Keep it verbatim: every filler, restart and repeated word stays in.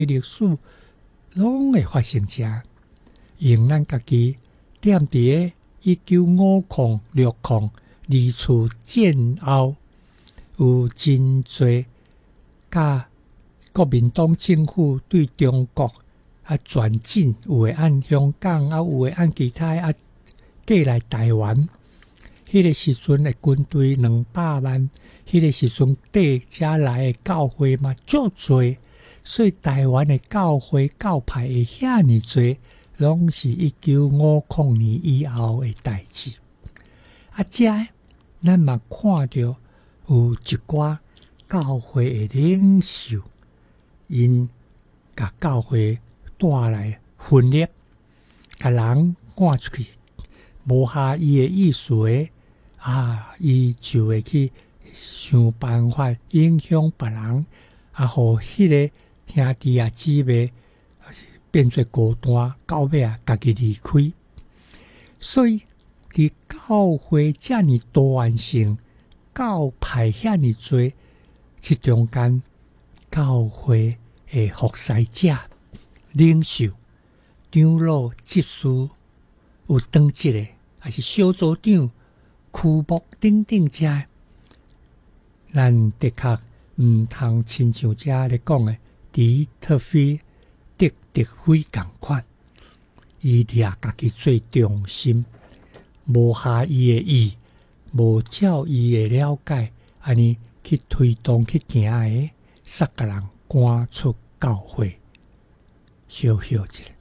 历史拢会发生遮，用咱家己踮伫一九五零六零二次战后，有真侪甲国民党政府对中国啊转进，有诶按香港，啊有诶按其他啊过来台湾。迄个时阵诶军队两百万，迄个时阵缀遮来诶教会嘛足侪，所以台湾诶教会教派会遐尼侪，拢是一九五零年以后诶代志。啊，遮咱嘛看到有一寡教会诶领袖，因甲教会带来分裂，甲人赶出去，无合伊诶意思诶。啊，伊就会去想办法影响别人，啊，互迄个兄弟啊姊妹变做孤单，到尾啊家己离开。所以，伫教会遮尔多元性，教派遐尼多，即中间教会诶服侍者、领袖、长老、执事有当职诶，还是小组长。区牧等等遮，咱的确毋通亲像遮咧讲诶，迪特菲、德德菲共款，伊掠家己最重心，无合伊诶意，无照伊诶了解，安尼去推动去行诶，煞甲人赶出教会，小小一下。